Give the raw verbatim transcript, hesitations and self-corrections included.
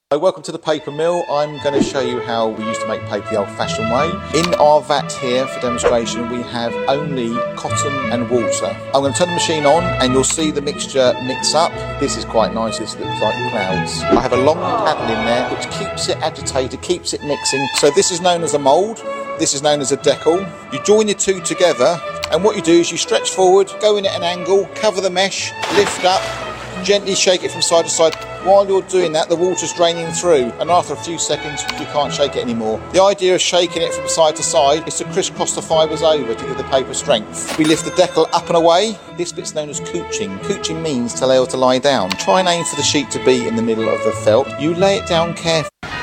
So welcome to the paper mill. I'm going to show you how we used to make paper the old-fashioned way. In our vat here for demonstration we have only cotton and water. I'm going to turn the machine on and you'll see the mixture mix up. This is quite nice, this looks like clouds. I have a long paddle in there which keeps it agitated, keeps it mixing. So this is known as a mould, this is known as a decal. You join the two together and what you do is you stretch forward, go in at an angle, cover the mesh, lift up, gently shake it from side to side. While you're doing that, the water's draining through, and after a few seconds, you can't shake it anymore. The idea of shaking it from side to side is to crisscross the fibres over to give the paper strength. We lift the decal up and away. This bit's known as couching. Couching means to lay or to lie down. Try and aim for the sheet to be in the middle of the felt. You lay it down carefully.